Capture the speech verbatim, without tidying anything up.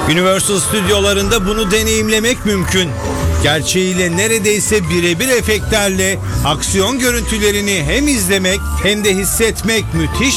Universal stüdyolarında bunu deneyimlemek mümkün. Gerçeğiyle neredeyse birebir efektlerle aksiyon görüntülerini hem izlemek hem de hissetmek müthiş